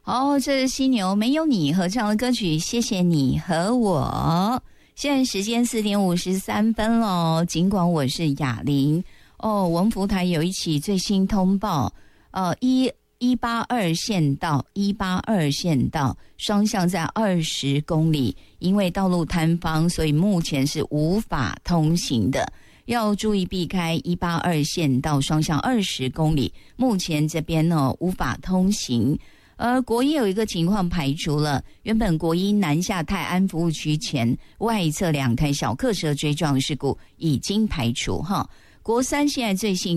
好，这是犀牛没有你合唱的歌曲，谢谢你和我。现在时间4点53分了，尽管我是雅玲文福台有一起最新通报182县道双向在20公里，因为道路坍方，所以目前是无法通行的，要注意避开182县道双向20公里，目前这边无法通行。而国一有一个情况排除了，原本国一南下泰安服务区前外侧2台小客车追撞事故已经排除哈。国三现在最新